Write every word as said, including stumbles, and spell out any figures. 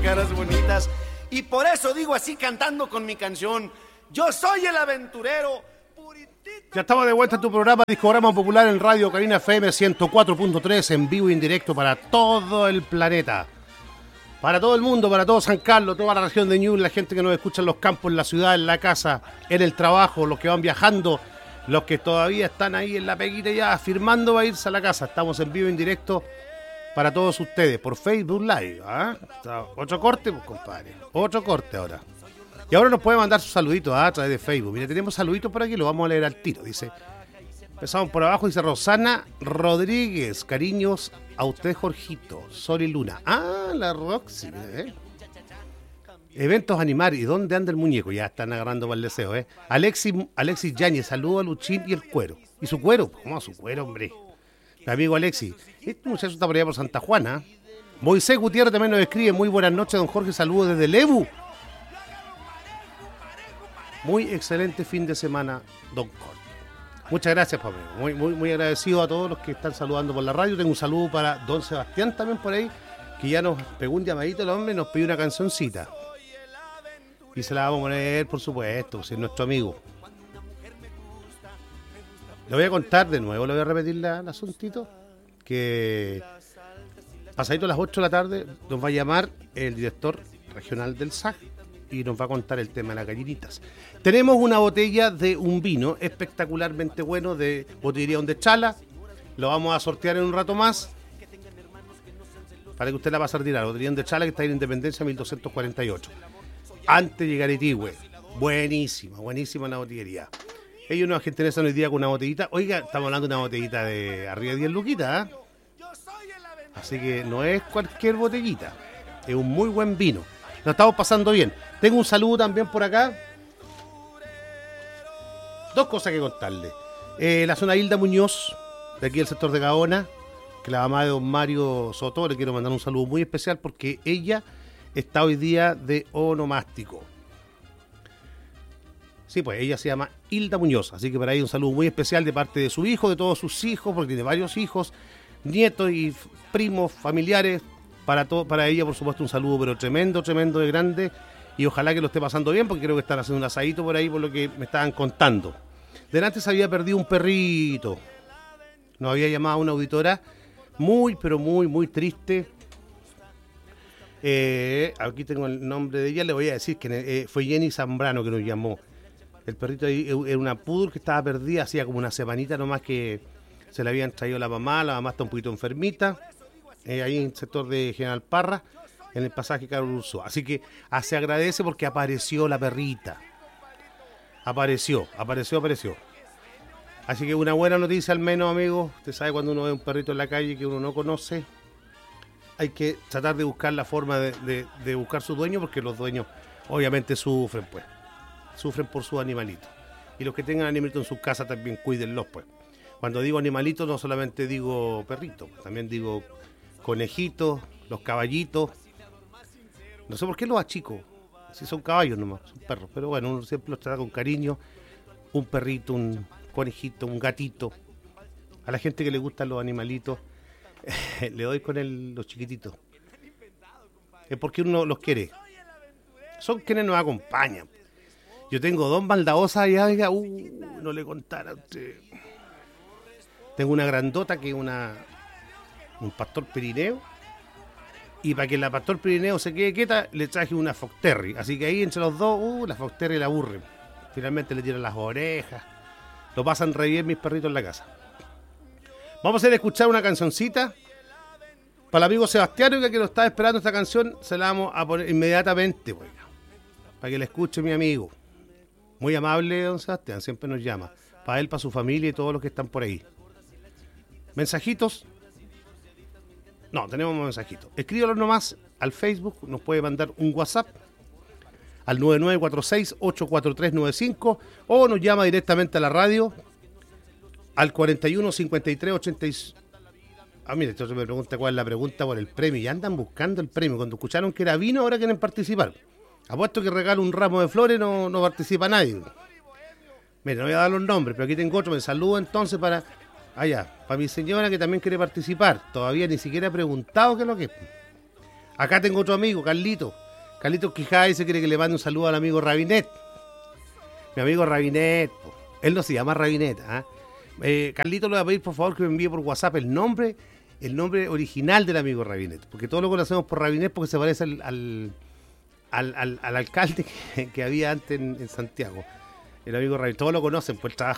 caras bonitas. Y por eso digo así cantando con mi canción: yo soy el aventurero. Ya estamos de vuelta en tu programa Discograma Popular en Radio Cabina F M ciento cuatro punto tres, en vivo e indirecto para todo el planeta. Para todo el mundo, para todo San Carlos, toda la región de Ñuble, la gente que nos escucha en los campos, en la ciudad, en la casa, en el trabajo, los que van viajando, los que todavía están ahí en la peguita ya firmando para irse a la casa. Estamos en vivo e indirecto para todos ustedes por Facebook Live. ¿Ah? Otro corte, pues, compadre. Otro corte ahora. Y ahora nos puede mandar sus saluditos ¿ah? a través de Facebook. Mira, tenemos saluditos por aquí, lo vamos a leer al tiro. Dice, empezamos por abajo, dice Rosana Rodríguez. Cariños a usted, Jorgito. Sol y Luna. Ah, la Roxy, ¿eh? Eventos Animar. ¿Y dónde anda el muñeco? Ya están agarrando para el deseo, ¿eh? Alexis, Alexis Yáñez, saludo a Luchín y el cuero. ¿Y su cuero? ¿Cómo su cuero, hombre? Mi amigo Alexis. Este muchacho está por allá por Santa Juana. Moisés Gutiérrez también nos escribe. Muy buenas noches, don Jorge. Saludos desde Lebu. Muy excelente fin de semana, don Jorge. Muchas gracias, Pablo. Muy, muy, muy agradecido a todos los que están saludando por la radio. Tengo un saludo para don Sebastián también por ahí, que ya nos pegó un llamadito el hombre y nos pidió una cancioncita. Y se la vamos a poner, por supuesto, si es nuestro amigo. Le voy a contar de nuevo, le voy a repetir la, el asuntito, que pasadito a las ocho de la tarde nos va a llamar el director regional del S A G y nos va a contar el tema de las gallinitas. Tenemos una botella de un vino espectacularmente bueno de Botillería Donde Chala. Lo vamos a sortear en un rato más para que usted la pase a retirar. Botillería Donde Chala, que está en Independencia mil doscientos cuarenta y ocho. Antes de llegar a Itigüe. Buenísima, buenísima la botillería. Ellos nos interesan hoy día con una botellita. Oiga, estamos hablando de una botellita de arriba de diez luquitas, ¿eh? Así que no es cualquier botellita. Es un muy buen vino. Nos estamos pasando bien. Tengo un saludo también por acá. Dos cosas que contarle. Eh, la zona Hilda Muñoz, de aquí del sector de Gaona, que la mamá de don Mario Soto, le quiero mandar un saludo muy especial porque ella está hoy día de onomástico. Sí, pues ella se llama Hilda Muñoz, así que para ahí un saludo muy especial de parte de su hijo, de todos sus hijos, porque tiene varios hijos, nietos y primos, familiares. Para todo, para ella, por supuesto, un saludo, pero tremendo, tremendo de grande. Y ojalá que lo esté pasando bien, porque creo que están haciendo un asadito por ahí, por lo que me estaban contando. Delante se había perdido un perrito. Nos había llamado una auditora muy, pero muy, muy triste. Eh, aquí tengo el nombre de ella, le voy a decir que eh, fue Jenny Zambrano que nos llamó. El perrito ahí era una poodle que estaba perdida, hacía como una semanita nomás que se le habían traído la mamá. La mamá está un poquito enfermita. Eh, ahí en el sector de General Parra, en el pasaje Carlos Ursúa. Así que ah, se agradece porque apareció la perrita. Apareció, apareció, apareció. Así que una buena noticia al menos, amigos. Usted sabe cuando uno ve un perrito en la calle que uno no conoce, hay que tratar de buscar la forma de, de, de buscar su dueño, porque los dueños obviamente sufren, pues. Sufren por sus animalitos. Y los que tengan animalitos en su casa también cuídenlos, pues. Cuando digo animalitos no solamente digo perritos, también digo conejitos, los caballitos. No sé por qué los achico, si son caballos nomás, son perros, pero bueno, uno siempre los trata con cariño. Un perrito, un conejito, un gatito. A la gente que le gustan los animalitos, le doy con el, los chiquititos. Es porque uno los quiere. Son quienes nos acompañan. Yo tengo dos baldahosas allá, oiga, uh, no le contara a usted. Tengo una grandota que es una... un pastor pirineo, y para que la pastor pirineo se quede quieta le traje una Fox Terrier, así que ahí entre los dos uh, la Fox Terrier la aburre, finalmente le tiran las orejas, lo pasan re bien mis perritos en la casa. Vamos a ir a escuchar una cancioncita para el amigo Sebastián, que lo está esperando. Esta canción se la vamos a poner inmediatamente, oiga, para que la escuche mi amigo, muy amable don Sebastián, siempre nos llama, para él, para su familia y todos los que están por ahí. Mensajitos. No, tenemos mensajitos. Escríbalos nomás al Facebook, nos puede mandar un WhatsApp al nueve nueve cuatro seis ocho cuatro tres nueve cinco o nos llama directamente a la radio al cuarenta y uno cincuenta y tres ochenta y seis. Ah, mire, entonces me pregunta cuál es la pregunta por el premio. Ya andan buscando el premio. Cuando escucharon que era vino, ahora quieren participar. Apuesto que regalo un ramo de flores, no, no participa nadie. Mire, no voy a dar los nombres, pero aquí tengo otro. Me saludo entonces para... Allá, para mi señora que también quiere participar. Todavía ni siquiera he preguntado qué es lo que es. Acá tengo otro amigo, Carlito. Carlito Quijada dice que quiere que le mande un saludo al amigo Rabinet. Mi amigo Rabinet. Po. Él no se llama Rabinet. ¿eh? Eh, Carlito le voy a pedir por favor que me envíe por WhatsApp el nombre, el nombre original del amigo Rabinet. Porque todos lo conocemos por Rabinet porque se parece al, al, al, al, al alcalde que, que había antes en, en Santiago. El amigo Rabinet. Todos lo conocen, pues trabaja